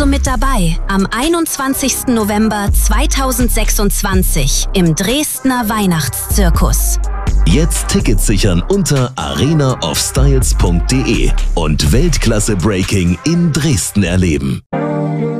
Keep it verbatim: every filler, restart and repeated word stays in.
also mit dabei am einundzwanzigsten November zweitausendsechsundzwanzig im Dresdner Weihnachtszirkus. Jetzt Tickets sichern unter arena of styles punkt de und Weltklasse Breaking in Dresden erleben.